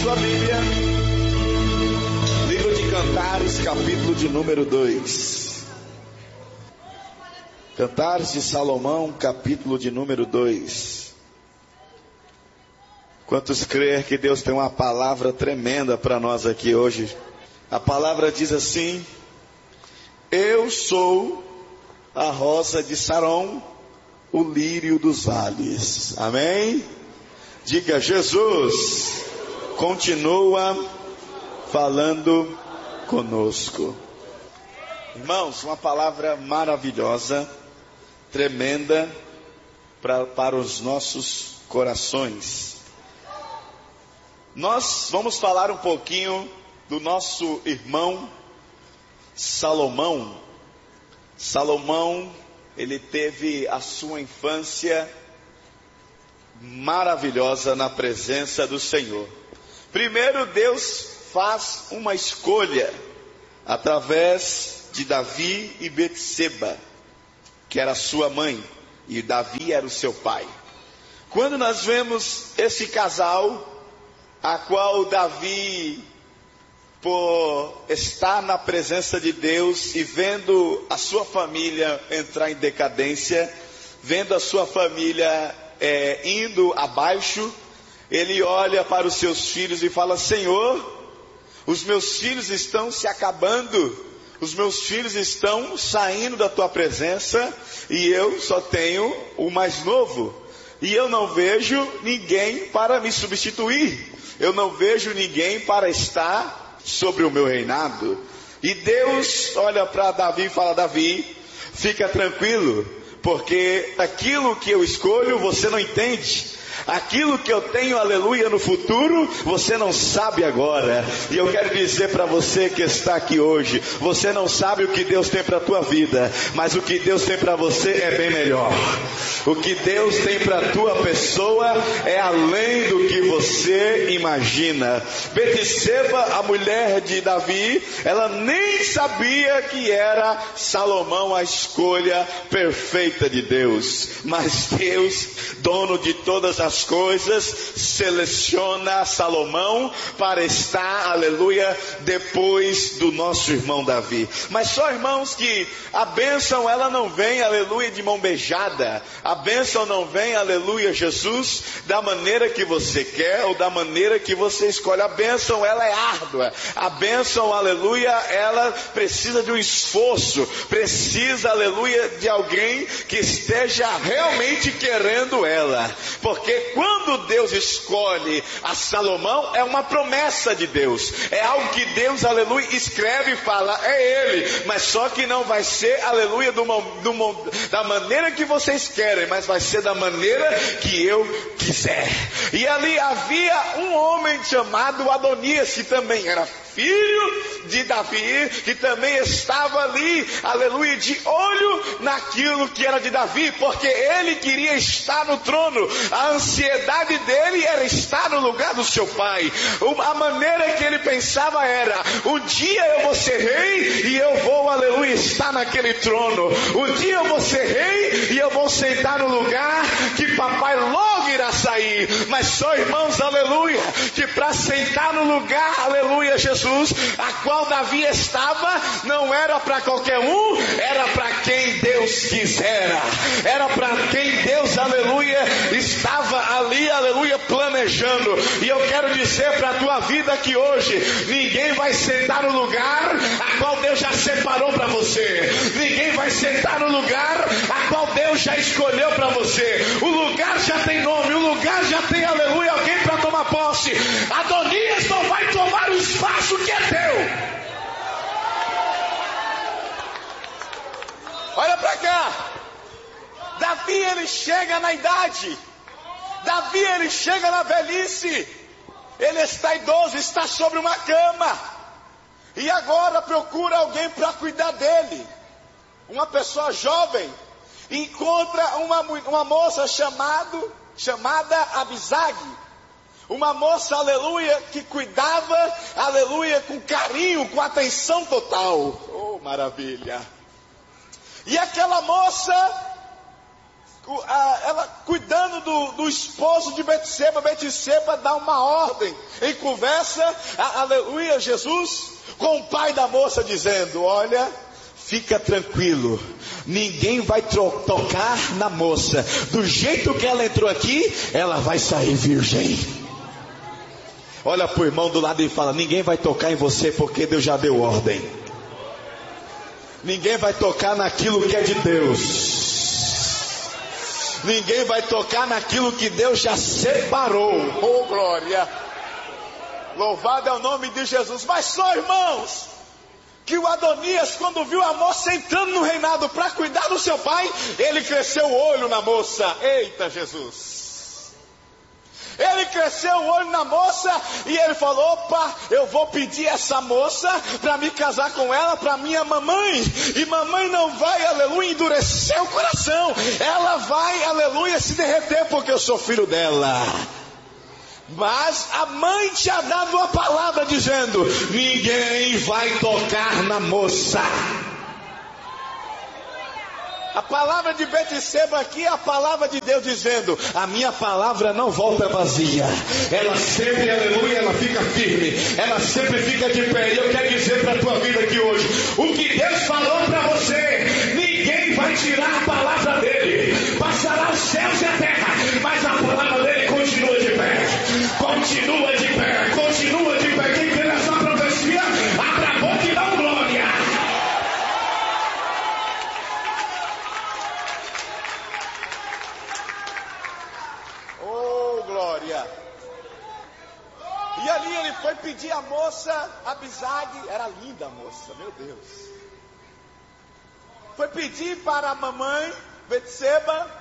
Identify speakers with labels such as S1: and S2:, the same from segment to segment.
S1: sua Bíblia, livro de Cantares, capítulo de número 2. Cantares de Salomão, capítulo de número 2. Quantos creem que Deus tem uma palavra tremenda para nós aqui hoje? A palavra diz assim: eu sou a rosa de Saron, o lírio dos vales. Amém? Diga: Jesus continua falando conosco. Irmãos, uma palavra maravilhosa, tremenda para os nossos corações. Nós vamos falar um pouquinho do nosso irmão Salomão. Salomão, ele teve a sua infância maravilhosa na presença do Senhor. Primeiro, Deus faz uma escolha através de Davi e Betseba, que era sua mãe, e Davi era o seu pai. Quando nós vemos esse casal, a qual Davi, por estar na presença de Deus e vendo a sua família entrar em decadência, vendo a sua família indo abaixo, ele olha para os seus filhos e fala: Senhor, os meus filhos estão se acabando, os meus filhos estão saindo da tua presença, e eu só tenho o mais novo, e eu não vejo ninguém para me substituir, eu não vejo ninguém para estar sobre o meu reinado. E Deus olha para Davi e fala: Davi, fica tranquilo, porque aquilo que eu escolho você não entende. Aquilo que eu tenho, aleluia, no futuro, você não sabe agora. E eu quero dizer para você que está aqui hoje: você não sabe o que Deus tem para a tua vida, mas o que Deus tem para você é bem melhor. O que Deus tem para a tua pessoa é além do que você imagina. Betseba, a mulher de Davi, ela nem sabia que era Salomão a escolha perfeita de Deus. Mas Deus, dono de todas as coisas, seleciona Salomão para estar, aleluia, depois do nosso irmão Davi. Mas só, irmãos, que a bênção, ela não vem, aleluia, de mão beijada. A bênção não vem, aleluia, Jesus, da maneira que você quer ou da maneira que você escolhe. A bênção, ela é árdua. A bênção, aleluia, ela precisa de um esforço, precisa, aleluia, de alguém que esteja realmente querendo ela. Porque quando Deus escolhe a Salomão, é uma promessa de Deus, é algo que Deus, aleluia, escreve e fala: é ele, mas só que não vai ser, aleluia, da maneira que vocês querem, mas vai ser da maneira que eu quiser. E ali havia um homem chamado Adonias, que também era filho de Davi, que também estava ali, aleluia, de olho naquilo que era de Davi, porque ele queria estar no trono. A ansiedade dele era estar no lugar do seu pai. A maneira que ele pensava era: um dia eu vou ser rei e eu vou, aleluia, estar naquele trono. Um dia eu vou ser rei e eu vou sentar no lugar que papai logo irá sair. Mas só, irmãos, aleluia, que para sentar no lugar, aleluia, Jesus, a qual Davi estava, não era para qualquer um, era para quem Deus quisera, era para quem Deus, aleluia, estava ali, aleluia, planejando. E eu quero dizer para a tua vida que hoje ninguém vai sentar no lugar a qual Deus já separou para você, ninguém vai sentar no lugar a qual Deus já escolheu para você. O lugar já tem nome, o lugar já tem, aleluia, alguém para tomar posse. Adonias não vai tomar o espaço que é teu. Olha para cá. Davi, ele chega na idade, Davi, ele chega na velhice, ele está idoso, está sobre uma cama, e agora procura alguém para cuidar dele. Uma pessoa jovem encontra uma moça chamada Abisag, uma moça, aleluia, que cuidava, aleluia, com carinho, com atenção total. Oh, maravilha! E aquela moça ela cuidando do esposo de Betseba. Betseba dá uma ordem em conversa, aleluia, Jesus, com o pai da moça, dizendo: olha, fica tranquilo, ninguém vai tocar na moça. Do jeito que ela entrou aqui, ela vai sair virgem. Olha para o irmão do lado e fala: ninguém vai tocar em você, porque Deus já deu ordem. Ninguém vai tocar naquilo que é de Deus. Ninguém vai tocar naquilo que Deus já separou. Oh, glória! Louvado é o nome de Jesus. Mas só, irmãos, que o Adonias, quando viu a moça entrando no reinado para cuidar do seu pai, ele cresceu o olho na moça. Eita, Jesus! Ele cresceu o olho na moça e ele falou: opa, eu vou pedir essa moça para me casar com ela, para minha mamãe. E mamãe não vai, aleluia, endurecer o coração. Ela vai, aleluia, se derreter, porque eu sou filho dela. Mas a mãe tinha dado uma palavra dizendo: ninguém vai tocar na moça. A palavra de Betseba aqui é a palavra de Deus dizendo: a minha palavra não volta vazia. Ela sempre, aleluia, ela fica firme. Ela sempre fica de pé. E eu quero dizer para a tua vida aqui hoje: o que Deus falou para você, ninguém vai tirar a palavra dele. Passará os céus e a terra, mas a palavra dele continua de pé. Continua de pé, continua de pé. Quem crê nessa profecia, abra a boca e dá um glória. Oh, glória. E ali ele foi pedir a moça, Abisag, era linda a moça, meu Deus. Foi pedir para a mamãe, Betseba,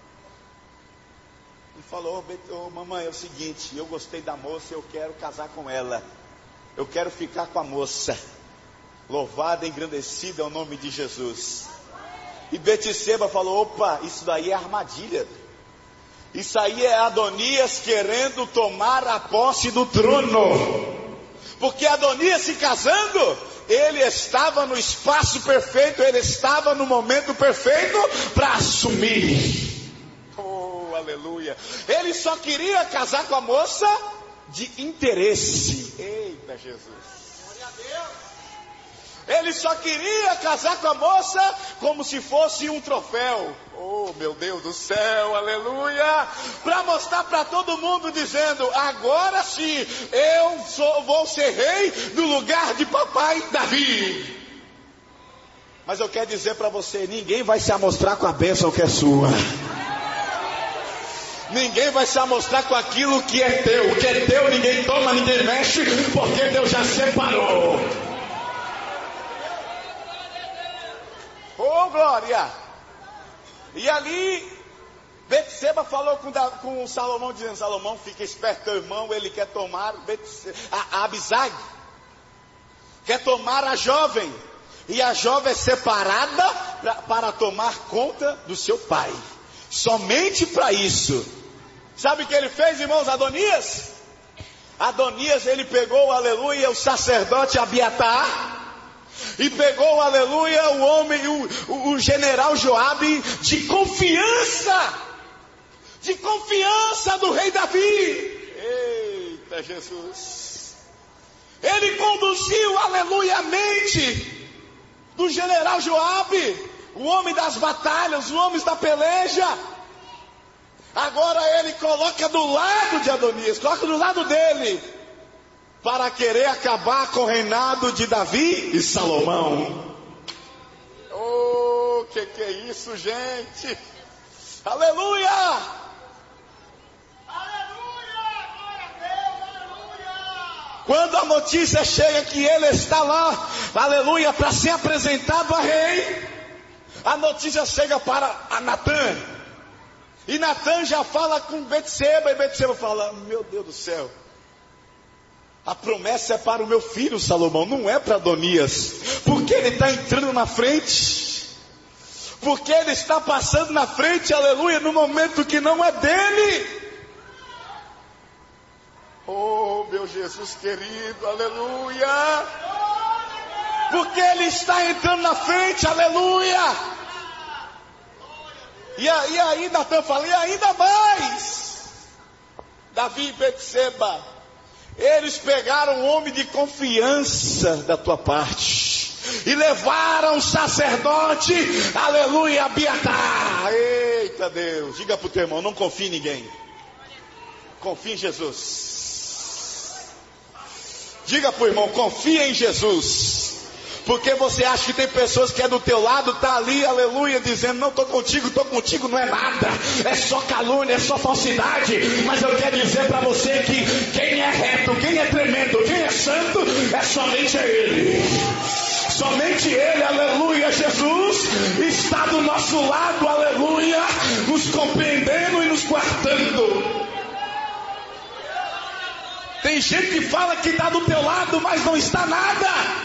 S1: e falou: oh, mamãe, é o seguinte, eu gostei da moça, eu quero casar com ela. Eu quero ficar com a moça. Louvado e engrandecido é o nome de Jesus. E Betseba falou: opa, isso daí é armadilha. Isso aí é Adonias querendo tomar a posse do trono. Porque Adonias se casando, ele estava no espaço perfeito, ele estava no momento perfeito para assumir. Oh, aleluia. Ele só queria casar com a moça de interesse. Eita, Jesus. Glória a Deus. Ele só queria casar com a moça como se fosse um troféu. Oh, meu Deus do céu, aleluia. Para mostrar para todo mundo, dizendo: agora sim, vou ser rei no lugar de papai Davi. Mas eu quero dizer para você: ninguém vai se amostrar com a bênção que é sua. Ninguém vai se amostrar com aquilo que é teu. O que é teu ninguém toma, ninguém mexe, porque Deus já separou. Oh, glória! E ali Betseba falou com Salomão, dizendo: Salomão, fica esperto, teu irmão, ele quer tomar a Abisag, quer tomar a jovem, e a jovem é separada para tomar conta do seu pai, somente para isso. Sabe o que ele fez, irmãos? Adonias, ele pegou, aleluia, o sacerdote Abiatar, e pegou, aleluia, o homem, o general Joabe, de confiança do rei Davi. Eita, Jesus. Ele conduziu, aleluia, a mente do general Joabe, o homem das batalhas, os homens da peleja. Agora ele coloca do lado de Adonias, coloca do lado dele, para querer acabar com o reinado de Davi e Salomão. Oh, que é isso, gente? Aleluia! Aleluia! Glória a Deus, aleluia! Quando a notícia chega que ele está lá, aleluia, para ser apresentado a rei, a notícia chega para Natã. E Natã já fala com Betseba, e Betseba fala: meu Deus do céu, a promessa é para o meu filho Salomão, não é para Adonias. Porque ele está entrando na frente. Porque ele está passando na frente, aleluia, no momento que não é dele. Oh, meu Jesus querido, aleluia. Porque ele está entrando na frente, aleluia. E aí Natan fala, e ainda mais, Davi e Betseba, eles pegaram um homem de confiança da tua parte, e levaram o sacerdote, aleluia, Abiatar. Eita Deus, diga para o teu irmão, não confie em ninguém, confie em Jesus. Diga para o irmão, confia em Jesus. Porque você acha que tem pessoas que é do teu lado, está ali, aleluia, dizendo, não, estou contigo, não é nada, é só calúnia, é só falsidade. Mas eu quero dizer para você que quem é reto, quem é tremendo, quem é santo, é somente Ele. Somente Ele, aleluia, Jesus, está do nosso lado, aleluia, nos compreendendo e nos guardando. Tem gente que fala que está do teu lado, mas não está nada.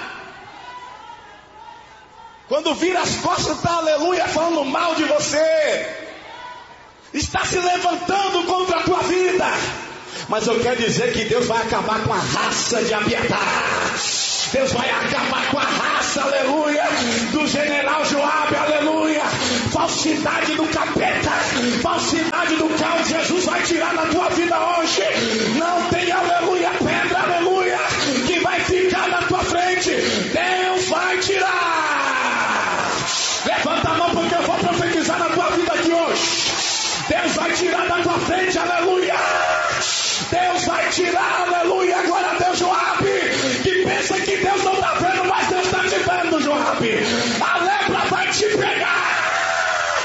S1: Quando vira as costas, está, aleluia, falando mal de você. Está se levantando contra a tua vida. Mas eu quero dizer que Deus vai acabar com a raça de Abiatar. Deus vai acabar com a raça, aleluia, do general Joabe, aleluia. Falsidade do capeta, falsidade do caos, Jesus vai tirar da tua vida hoje. Não tem, aleluia, pedra, aleluia, que vai ficar na tua frente. Deus vai tirar. Levanta a mão porque eu vou profetizar na tua vida aqui hoje. Deus vai tirar da tua frente, aleluia. Deus vai tirar, aleluia. Agora Deus, Joabe, que pensa que Deus não está vendo, mas Deus está te vendo, Joabe. A lepra vai te pegar.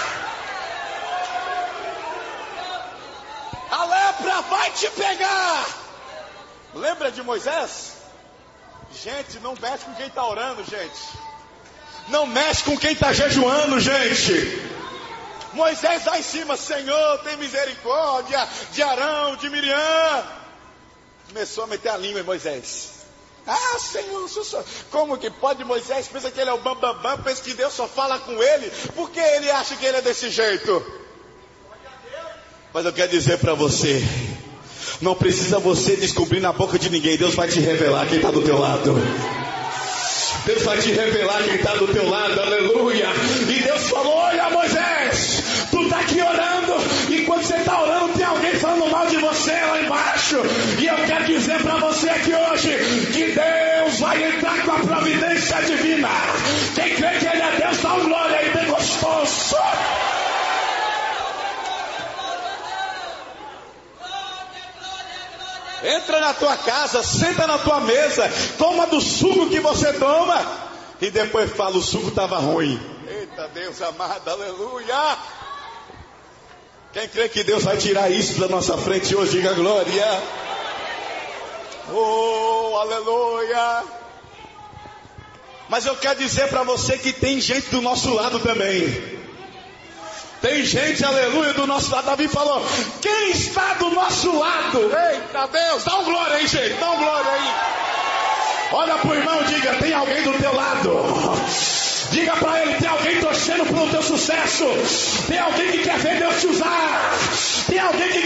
S1: A lepra vai te pegar. Lembra de Moisés? Gente, não mexe com quem está orando, gente. Não mexe com quem está jejuando, gente. Moisés lá em cima, Senhor, tem misericórdia de Arão, de Miriam. Começou a meter a língua em Moisés. Ah, Senhor, como que pode? Moisés pensa que ele é o bambambam, pensa que Deus só fala com ele. Por que ele acha que ele é desse jeito? Mas eu quero dizer para você, não precisa você descobrir na boca de ninguém. Deus vai te revelar quem está do teu lado. Deus vai te revelar quem está do teu lado, aleluia. E Deus falou, olha Moisés, tu está aqui orando, e quando você está orando tem alguém falando mal de você lá embaixo. E eu quero dizer para você aqui hoje, que Deus vai entrar com a providência divina. Quem crê que Ele é Deus, dá uma glória aí bem gostoso. Entra na tua casa, senta na tua mesa, toma do suco que você toma, e depois fala, o suco estava ruim. Eita Deus amado, aleluia. Quem crê que Deus vai tirar isso da nossa frente hoje, diga glória. Oh, aleluia. Mas eu quero dizer para você que tem gente do nosso lado também. Tem gente, aleluia, do nosso lado. Davi falou, quem está do nosso lado? Eita Deus, dá um glória aí, gente, dá um glória aí. Olha pro irmão, diga, tem alguém do teu lado. Diga para ele, tem alguém torcendo pelo teu sucesso. Tem alguém que quer ver Deus te usar. Tem alguém que